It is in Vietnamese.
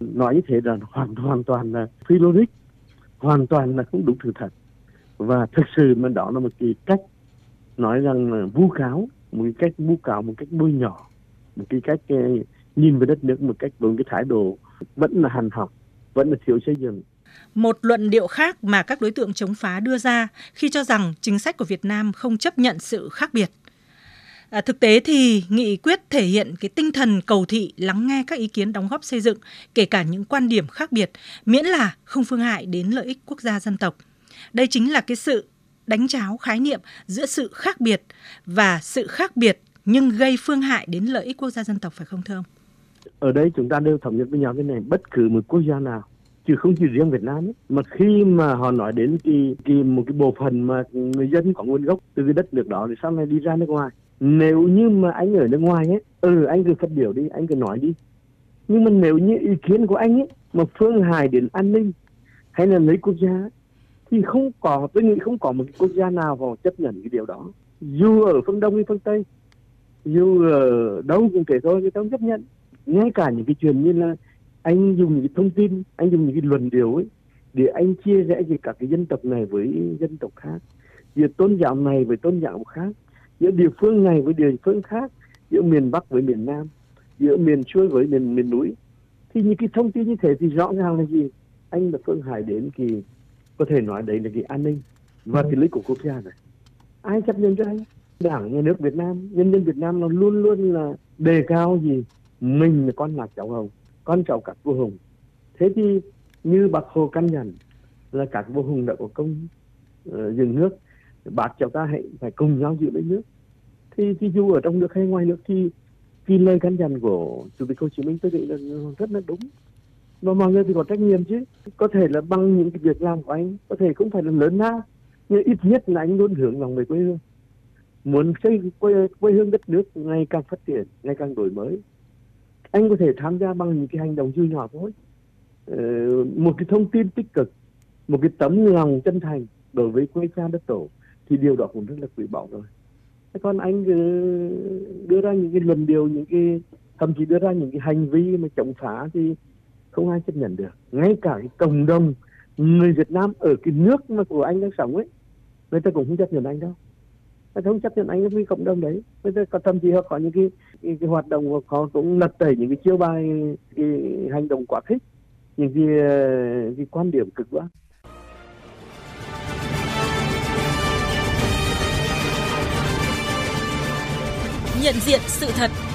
Nói như thế là hoàn toàn là phi logic, hoàn toàn là không đúng sự thật. Và thực sự mà đó là một cái cách nói rằng là vu cáo, một cái cách vu cáo, một cách bôi nhọ, một cái cách nhìn về đất nước một cách với cái thái độ vẫn là hằn học, vẫn là thiếu xây dựng. Một luận điệu khác mà các đối tượng chống phá đưa ra khi cho rằng chính sách của Việt Nam không chấp nhận sự khác biệt. Thực tế thì nghị quyết thể hiện cái tinh thần cầu thị lắng nghe các ý kiến đóng góp xây dựng, kể cả những quan điểm khác biệt, miễn là không phương hại đến lợi ích quốc gia dân tộc. Đây chính là cái sự đánh tráo khái niệm giữa sự khác biệt và sự khác biệt nhưng gây phương hại đến lợi ích quốc gia dân tộc, phải không thưa ông? Ở đây chúng ta đều thống nhất với nhau cái này, bất cứ một quốc gia nào, chứ không chỉ riêng Việt Nam ấy, mà khi mà họ nói đến một cái bộ phận mà người dân có nguồn gốc từ cái đất nước đó thì sau này đi ra nước ngoài, nếu như mà anh ở nước ngoài ấy, anh cứ phát biểu đi, anh cứ nói đi, nhưng mà nếu như ý kiến của anh ấy mà phương hại đến an ninh hay là lấy quốc gia thì tôi nghĩ không có một quốc gia nào họ chấp nhận cái điều đó, dù ở phương Đông hay phương Tây, dù ở đâu cũng thế thôi, người ta không chấp nhận. Ngay cả những cái chuyện như là anh dùng những cái thông tin, anh dùng những cái luận điệu ấy để anh chia rẽ giữa các cái dân tộc này với dân tộc khác, giữa tôn giáo này với tôn giáo khác, giữa địa phương này với địa phương khác, giữa miền Bắc với miền Nam, giữa miền xuôi với miền núi, thì những cái thông tin như thế thì rõ ràng là gì? Anh là phương hại đến có thể nói đấy là cái an ninh và cái lợi ích của quốc gia này. Ai chấp nhận cho anh? Đảng, nhà nước Việt Nam, nhân dân Việt Nam nó luôn luôn là đề cao gì? Mình là con lạc cháu Hồng, con cháu các vua hùng. Thế thì như Bác Hồ căn dặn là các vua hùng đã có công dựng nước, bác cháu ta hãy phải cùng nhau giữ lấy nước. Thì dù ở trong nước hay ngoài nước thì cái lời căn dặn của Chủ tịch Hồ Chí Minh tôi nghĩ là rất là đúng. Và mọi người thì có trách nhiệm chứ. Có thể là bằng những cái việc làm của anh, có thể không phải là lớn lao, nhưng ít nhất là anh luôn hướng lòng về quê hương, muốn xây quê hương đất nước ngày càng phát triển, ngày càng đổi mới. Anh có thể tham gia bằng những cái hành động dù nhỏ thôi, một cái thông tin tích cực, một cái tấm lòng chân thành đối với quê cha đất tổ, thì điều đó cũng rất là quý báu rồi. Còn anh đưa ra những cái luận điệu, thậm chí đưa ra những cái hành vi mà chống phá thì không ai chấp nhận được. Ngay cả cái cộng đồng người Việt Nam ở cái nước mà của anh đang sống ấy, người ta cũng không chấp nhận anh đâu. Người ta không chấp nhận anh với cộng đồng đấy. Người ta thậm chí họ có những cái hoạt động, họ cũng lật tẩy những cái chiêu bài, cái hành động quá khích, những cái quan điểm cực đoan. Nhận diện sự thật,